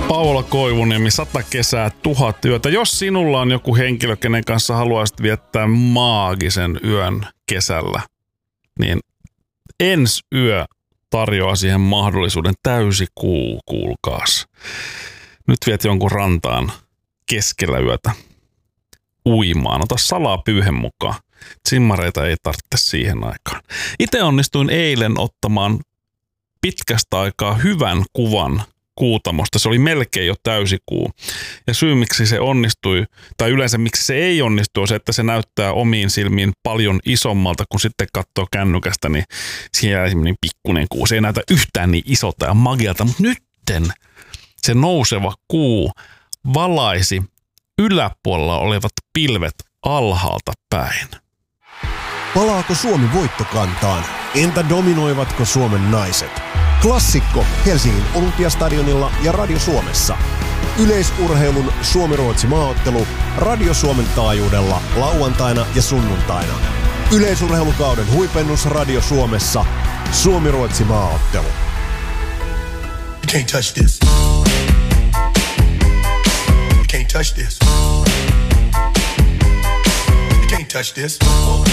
Paula Koivuniemi, 100 kesää, 1000 yötä. Jos sinulla on joku henkilö, kenen kanssa haluaisit viettää maagisen yön kesällä, niin ensi yö tarjoaa siihen mahdollisuuden. Täysikuu, kuulkaas. Nyt viet jonkun rantaan keskellä yötä uimaan. Ota salapyyhen mukaan. Simmareita ei tarvitse siihen aikaan. Itse onnistuin eilen ottamaan pitkästä aikaa hyvän kuvan Kuutamosta. Se oli melkein jo täysikuu. Ja syy miksi se onnistui, tai yleensä miksi se ei onnistu, on se, että se näyttää omiin silmiin paljon isommalta, kun sitten katsoo kännykästä, niin siellä on semmoinen pikkuinen kuu. Se ei näytä yhtään niin isolta ja magialta, mutta nytten se nouseva kuu valaisi yläpuolella olevat pilvet alhaalta päin. Palaako Suomi voittokantaan? Entä dominoivatko Suomen naiset? Klassikko Helsingin Olympiastadionilla ja Radio Suomessa. Yleisurheilun Suomi-Ruotsi maaottelu Radio Suomen taajuudella lauantaina ja sunnuntaina. Yleisurheilukauden huipennus Radio Suomessa. Suomi-Ruotsi maaottelu. You can't touch this. You can't touch this. You can't touch this.